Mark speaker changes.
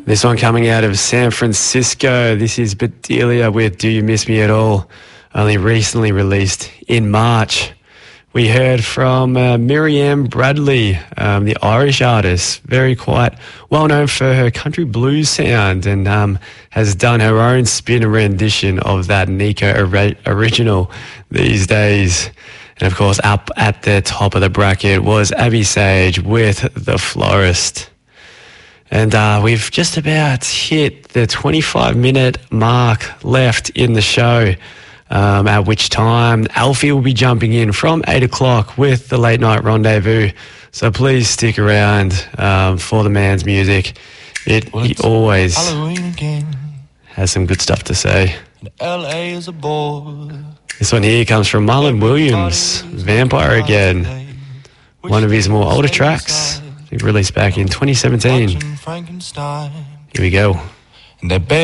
Speaker 1: This one coming out of San Francisco. This is Bedelia with Do You Miss Me At All? Only recently released in March. We heard from Miriam Bradley, the Irish artist, very quite well known for her country blues sound, and has done her own spin and rendition of that Nico original these days. And of course, up at the top of the bracket was Abby Sage with The Florist. And we've just about hit the 25-minute mark left in the show, at which time Alfie will be jumping in from 8 o'clock with the Late Night Rendezvous. So please stick around for the man's music. He always has some good stuff to say.
Speaker 2: LA is a bore.
Speaker 1: This one here comes from Marlon Williams, Vampire Again, one of his more older tracks. I think released back in 2017. Here we go.